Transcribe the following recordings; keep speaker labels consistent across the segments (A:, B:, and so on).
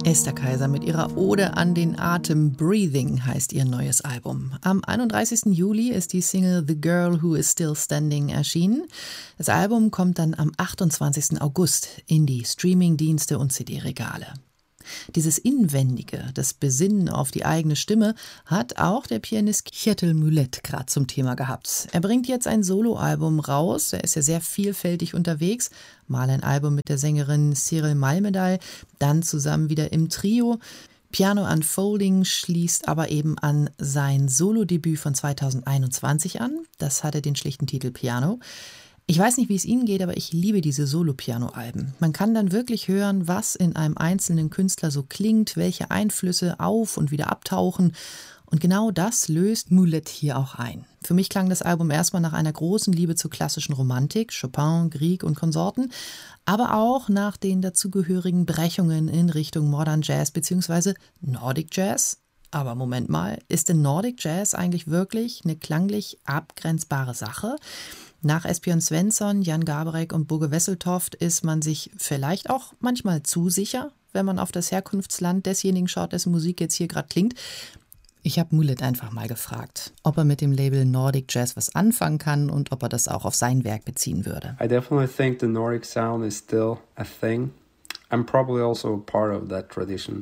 A: Esther Kaiser mit ihrer Ode an den Atem. Breathing heißt ihr neues Album. Am 31. Juli ist die Single The Girl Who Is Still Standing erschienen. Das Album kommt dann am 28. August in die Streamingdienste und CD-Regale. Dieses Inwendige, das Besinnen auf die eigene Stimme, hat auch der Pianist Kjetil Mulet gerade zum Thema gehabt. Er bringt jetzt ein Soloalbum raus, er ist ja sehr vielfältig unterwegs, mal ein Album mit der Sängerin Cyril Malmedal, dann zusammen wieder im Trio. Piano Unfolding schließt aber eben an sein Solodebüt von 2021 an, das hatte den schlichten Titel Piano. Ich weiß nicht, wie es Ihnen geht, aber ich liebe diese Solo-Piano-Alben. Man kann dann wirklich hören, was in einem einzelnen Künstler so klingt, welche Einflüsse auf und wieder abtauchen. Und genau das löst Mulet hier auch ein. Für mich klang das Album erstmal nach einer großen Liebe zur klassischen Romantik, Chopin, Grieg und Konsorten, aber auch nach den dazugehörigen Brechungen in Richtung Modern Jazz bzw. Nordic Jazz. Aber Moment mal, ist denn Nordic Jazz eigentlich wirklich eine klanglich abgrenzbare Sache? Nach Esbjörn Svensson, Jan Garbarek und Bugge Wesseltoft ist man sich vielleicht auch manchmal zu sicher, wenn man auf das Herkunftsland desjenigen schaut, dessen Musik jetzt hier gerade klingt. Ich habe Mulet einfach mal gefragt, ob er mit dem Label Nordic Jazz was anfangen kann und ob er das auch auf sein Werk beziehen würde.
B: I definitely think the Nordic sound is still a thing. I'm probably also a part of that tradition.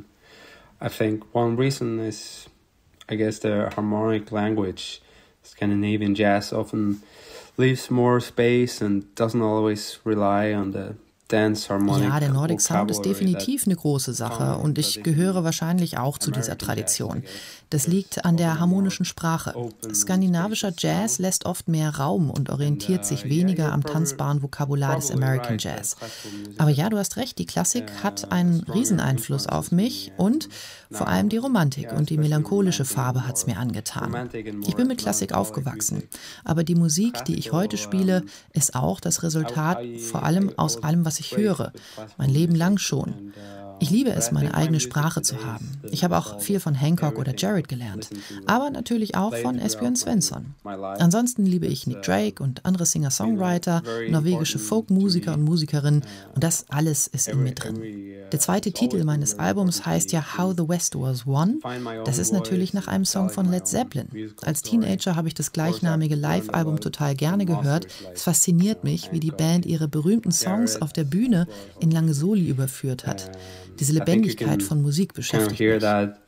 B: I think one reason is, I guess, the harmonic language. Scandinavian jazz often leaves more space and doesn't always rely on the dense harmonic.
A: Ja, der Nordic Sound ist definitiv eine große Sache und ich gehöre wahrscheinlich auch zu dieser Tradition. Das liegt an der harmonischen Sprache. Skandinavischer Jazz lässt oft mehr Raum und orientiert sich weniger am tanzbaren Vokabular des American Jazz. Aber ja, du hast recht, die Klassik hat einen Rieseneinfluss auf mich und vor allem die Romantik und die melancholische Farbe hat es mir angetan. Ich bin mit Klassik aufgewachsen, aber die Musik, die ich heute spiele, ist auch das Resultat vor allem aus allem, was ich höre, mein Leben lang schon. Ich liebe es, meine eigene Sprache zu haben. Ich habe auch viel von Hancock oder Jarrett gelernt, aber natürlich auch von Esbjörn Svensson. Ansonsten liebe ich Nick Drake und andere Singer-Songwriter, norwegische Folkmusiker und Musikerinnen und das alles ist in mir drin. Der zweite Titel meines Albums heißt ja How the West Was Won. Das ist natürlich nach einem Song von Led Zeppelin. Als Teenager habe ich das gleichnamige Live-Album total gerne gehört. Es fasziniert mich, wie die Band ihre berühmten Songs auf der Bühne in lange Soli überführt hat. Diese Lebendigkeit von Musik beschäftigt mich.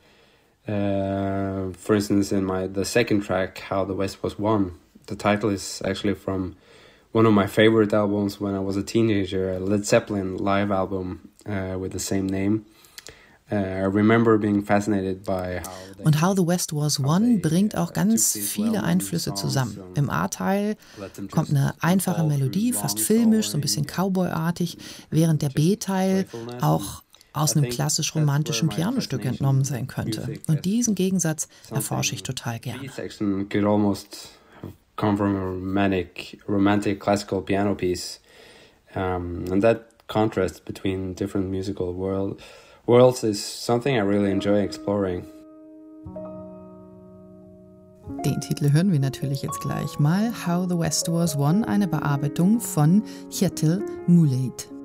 B: For instance, in the second track, How the West Was Won, the title is actually from one of my favorite albums when I was a teenager, a Led Zeppelin live album with the same name. I remember being fascinated by
A: Und How the West Was Won bringt auch ganz viele Einflüsse zusammen. Im A-Teil kommt eine einfache Melodie, fast filmisch, so ein bisschen Cowboy-artig, während der B-Teil auch aus einem klassisch-romantischen Pianostück entnommen sein könnte. Und diesen Gegensatz erforsche ich total gerne.
B: Could almost come from a romantic classical piano piece, and that contrast between different musical worlds is something I really enjoy exploring.
A: Den Titel hören wir natürlich jetzt gleich mal. How the West Was Won, eine Bearbeitung von Kjetil Mulet.